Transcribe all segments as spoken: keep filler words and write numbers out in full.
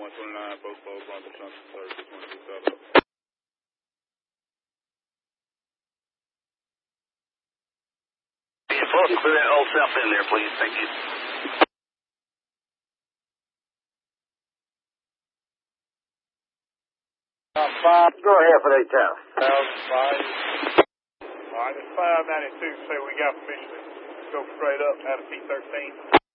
one twenty-nine, both both Bronco Johnson, thirty-six one two seven. Folks, put that old self in there, please. Thank you. Uh, five. Go ahead for eight town. Thousand five. All right, it's five ninety-two. So we got permission to go straight up out of P thirteen.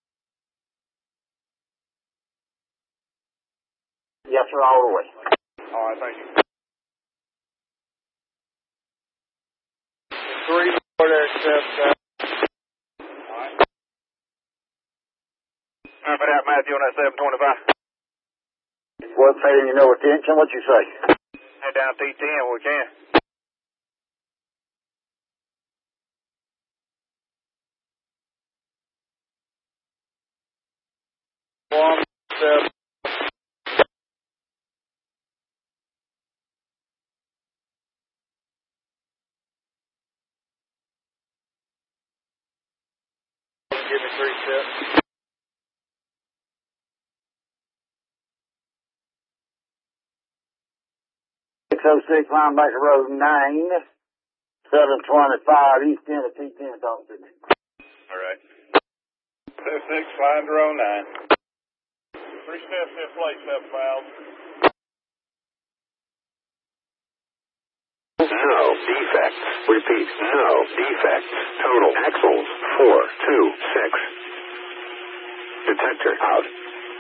Yes, sir, all the way. All right, thank you. Three more there, accept that. All right. All right, for that, Matthew, on that seven twenty-five. What's saying you know attention? What you say? Head down T ten when we can. One, seven. Give me three steps. six oh six Linebacker Road nine, seven twenty-five East End of T ten, talking to me. All right. two six, flying drone nine. Three steps in place, seven thousand. No defects. Repeat, no defects. Total axles four two six. Detector out.